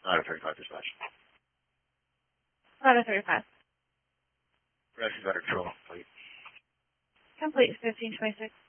Auto 35 dispatch. Auto 35. Rescue better control, please. Complete 1526.